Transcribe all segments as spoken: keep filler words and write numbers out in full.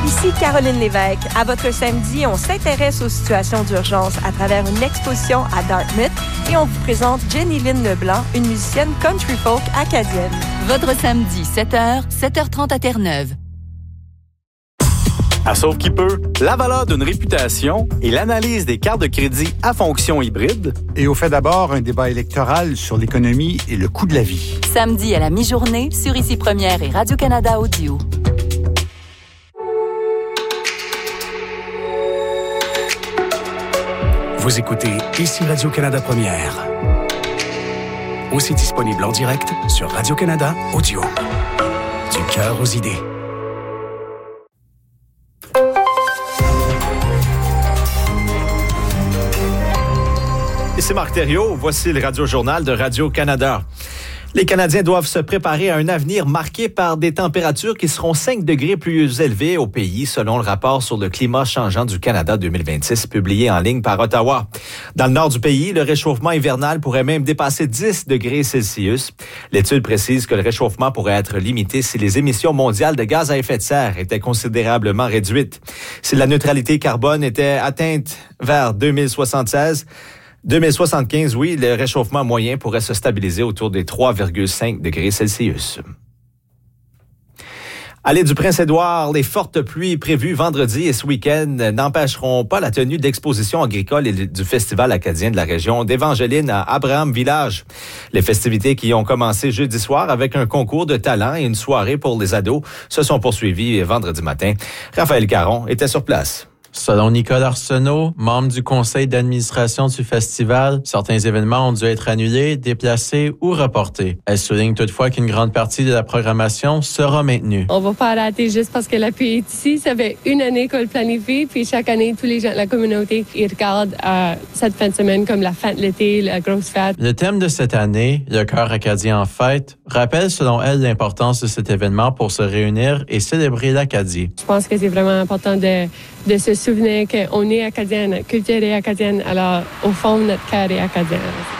Ici Caroline Lévesque. À votre samedi, on s'intéresse aux situations d'urgence à travers une exposition à Dartmouth et on vous présente Jenny Lynn Leblanc, une musicienne country folk acadienne. Votre samedi, sept heures, sept heures trente à Terre-Neuve. À Sauve qui peut, la valeur d'une réputation et l'analyse des cartes de crédit à fonction hybride. Et au fait d'abord, un débat électoral sur l'économie et le coût de la vie. Samedi à la mi-journée sur Ici Première et Radio-Canada Audio. Vous écoutez Ici Radio-Canada Première. Aussi disponible en direct sur Radio-Canada Audio. Du cœur aux idées. Ici Marc Thériault, voici le Radio-Journal de Radio-Canada. Les Canadiens doivent se préparer à un avenir marqué par des températures qui seront cinq degrés plus élevées au pays, selon le rapport sur le climat changeant du Canada deux mille vingt-six, publié en ligne par Ottawa. Dans le nord du pays, le réchauffement hivernal pourrait même dépasser dix degrés Celsius. L'étude précise que le réchauffement pourrait être limité si les émissions mondiales de gaz à effet de serre étaient considérablement réduites. Si la neutralité carbone était atteinte vers deux mille soixante-seize, deux mille soixante-quinze, oui, le réchauffement moyen pourrait se stabiliser autour des trois virgule cinq degrés Celsius. À l'île du Prince-Édouard, les fortes pluies prévues vendredi et ce week-end n'empêcheront pas la tenue d'expositions agricoles et du Festival acadien de la région d'Évangeline à Abraham Village. Les festivités qui ont commencé jeudi soir avec un concours de talent et une soirée pour les ados se sont poursuivies vendredi matin. Raphaël Caron était sur place. Selon Nicole Arsenault, membre du conseil d'administration du festival, certains événements ont dû être annulés, déplacés ou reportés. Elle souligne toutefois qu'une grande partie de la programmation sera maintenue. On va pas rater juste parce que la pluie est ici. Ça fait une année qu'on le planifie, puis chaque année, tous les gens de la communauté, ils regardent euh, cette fin de semaine comme la fin de l'été, la grosse fête. Le thème de cette année, le cœur acadien en fête, rappelle selon elle l'importance de cet événement pour se réunir et célébrer l'Acadie. Je pense que c'est vraiment important de, de se souvenir qu'on est acadienne, notre culture est acadienne, alors au fond, notre cœur est acadien.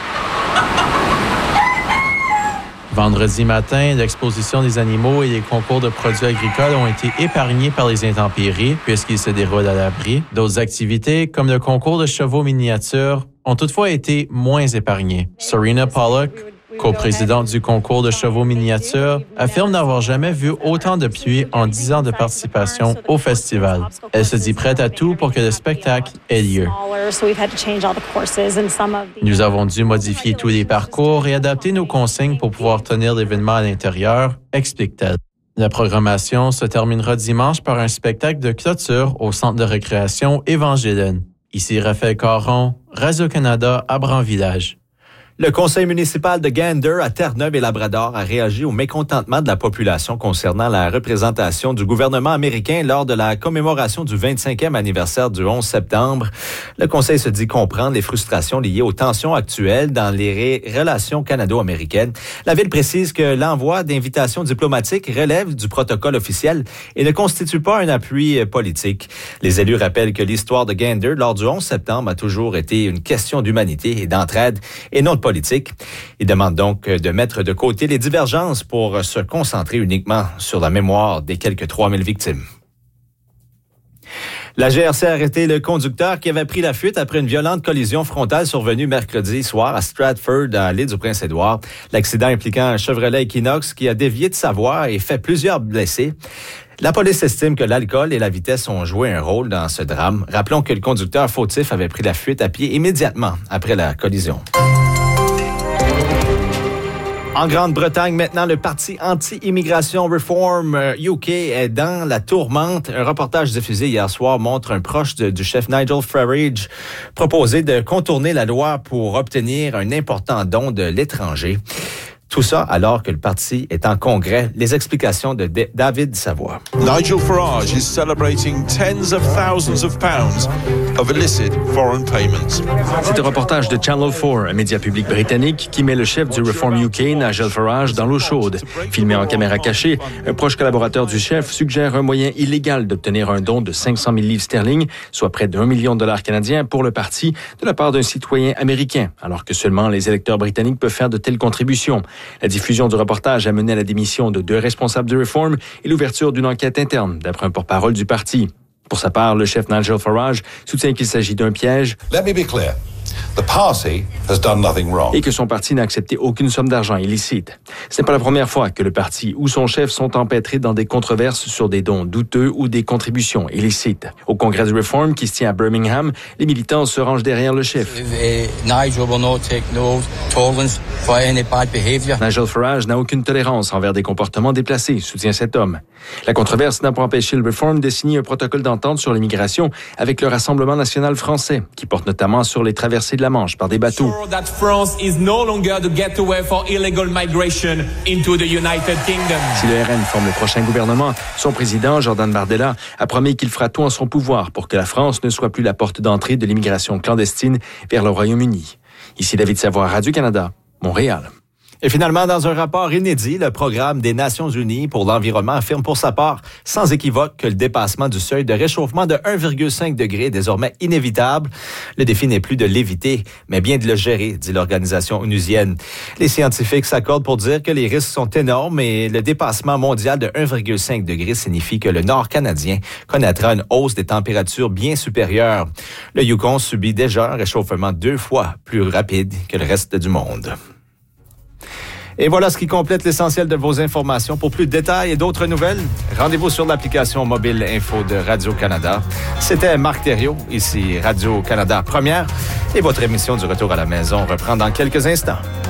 Vendredi matin, l'exposition des animaux et les concours de produits agricoles ont été épargnés par les intempéries puisqu'ils se déroulent à l'abri. D'autres activités, comme le concours de chevaux miniatures, ont toutefois été moins épargnées. Serena Pollock, coprésidente du concours de chevaux miniatures, affirme n'avoir jamais vu autant de pluie en dix ans de participation au festival. Elle se dit prête à tout pour que le spectacle ait lieu. Nous avons dû modifier tous les parcours et adapter nos consignes pour pouvoir tenir l'événement à l'intérieur, explique-t-elle. La programmation se terminera dimanche par un spectacle de clôture au centre de récréation Évangeline. Ici Raphaël Caron, Radio-Canada, Abraham-Village. Le conseil municipal de Gander à Terre-Neuve et Labrador a réagi au mécontentement de la population concernant la représentation du gouvernement américain lors de la commémoration du vingt-cinquième anniversaire du onze septembre. Le conseil se dit comprendre les frustrations liées aux tensions actuelles dans les ré- relations canado-américaines. La ville précise que l'envoi d'invitations diplomatiques relève du protocole officiel et ne constitue pas un appui politique. Les élus rappellent que l'histoire de Gander lors du onze septembre a toujours été une question d'humanité et d'entraide et non de politique. Il demande donc de mettre de côté les divergences pour se concentrer uniquement sur la mémoire des quelques trois mille victimes. La G R C a arrêté le conducteur qui avait pris la fuite après une violente collision frontale survenue mercredi soir à Stratford, à l'île du Prince-Édouard. L'accident impliquant un Chevrolet Equinox qui a dévié de sa voie et fait plusieurs blessés. La police estime que l'alcool et la vitesse ont joué un rôle dans ce drame. Rappelons que le conducteur fautif avait pris la fuite à pied immédiatement après la collision. En Grande-Bretagne, maintenant, le parti anti-immigration Reform U K est dans la tourmente. Un reportage diffusé hier soir montre un proche de, du chef Nigel Farage proposer de contourner la loi pour obtenir un important don de l'étranger. Tout ça alors que le parti est en congrès. Les explications de D- David Savoie. Nigel Farage is celebrating tens of thousands of pounds of illicit foreign payments. C'est un reportage de Channel quatre, un média public britannique qui met le chef du Reform U K, Nigel Farage, dans l'eau chaude. Filmé en caméra cachée, un proche collaborateur du chef suggère un moyen illégal d'obtenir un don de cinq cent mille livres sterling, soit près d'un million de dollars canadiens pour le parti, de la part d'un citoyen américain, alors que seulement les électeurs britanniques peuvent faire de telles contributions. La diffusion du reportage a mené à la démission de deux responsables du Reform et l'ouverture d'une enquête interne, d'après un porte-parole du parti. Pour sa part, le chef Nigel Farage soutient qu'il s'agit d'un piège. Let me be clear. The party has done nothing wrong. Et que son parti n'a accepté aucune somme d'argent illicite. Ce n'est pas la première fois que le parti ou son chef sont empêtrés dans des controverses sur des dons douteux ou des contributions illicites. Au congrès du Reform qui se tient à Birmingham, les militants se rangent derrière le chef. Nigel will not take no tolerance for any bad behavior. Nigel Farage n'a aucune tolérance envers des comportements déplacés, soutient cet homme. La controverse n'a pas empêché le Reform de signer un protocole d'entente sur l'immigration avec le Rassemblement national français, qui porte notamment sur les traversées de la Manche par des bateaux. That France is no longer the gateway for illegal migration into the United Kingdom. Si le R N forme le prochain gouvernement, son président, Jordan Bardella, a promis qu'il fera tout en son pouvoir pour que la France ne soit plus la porte d'entrée de l'immigration clandestine vers le Royaume-Uni. Ici David Savoie, Radio-Canada, Montréal. Et finalement, dans un rapport inédit, le Programme des Nations unies pour l'environnement affirme pour sa part, sans équivoque, que le dépassement du seuil de réchauffement de un virgule cinq degré est désormais inévitable. Le défi n'est plus de l'éviter, mais bien de le gérer, dit l'organisation onusienne. Les scientifiques s'accordent pour dire que les risques sont énormes et le dépassement mondial de un virgule cinq degré signifie que le Nord canadien connaîtra une hausse des températures bien supérieure. Le Yukon subit déjà un réchauffement deux fois plus rapide que le reste du monde. Et voilà ce qui complète l'essentiel de vos informations. Pour plus de détails et d'autres nouvelles, rendez-vous sur l'application mobile Info de Radio-Canada. C'était Marc Thériault, ici Radio-Canada Première. Et votre émission du Retour à la maison reprend dans quelques instants.